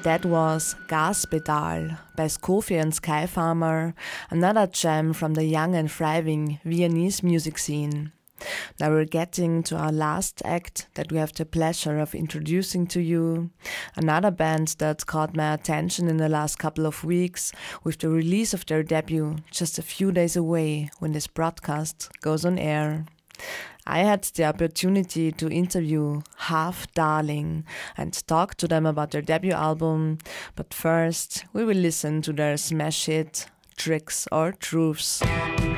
That was Gaspedal by Scofi and Skyfarmer, another gem from the young and thriving Viennese music scene. Now we're getting to our last act that we have the pleasure of introducing to you. Another band that caught my attention in the last couple of weeks with the release of their debut just a few days away when this broadcast goes on air. I had the opportunity to interview Half Darling and talk to them about their debut album, but first we will listen to their smash hit Tricks or Truths.